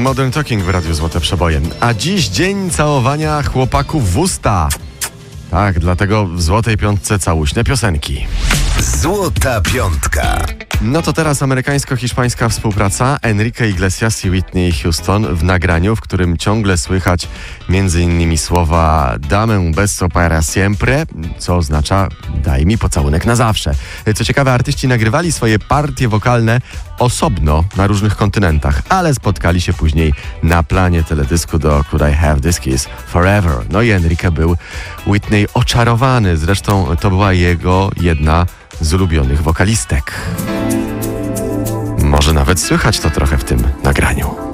Modern Talking w Radiu Złote Przeboje. A dziś dzień całowania chłopaków w usta. Tak, dlatego w Złotej Piątce całuśne piosenki. Złota Piątka. No to teraz amerykańsko-hiszpańska współpraca Enrique Iglesias i Whitney Houston w nagraniu, w którym ciągle słychać m.in. słowa Dame un beso para siempre, co oznacza daj mi pocałunek na zawsze. Co ciekawe, artyści nagrywali swoje partie wokalne osobno na różnych kontynentach, ale spotkali się później na planie teledysku do Could I Have This Kiss Forever. No i Enrique był Whitney oczarowany, zresztą to była jego jedna z ulubionych wokalistek. Może nawet słychać to trochę w tym nagraniu.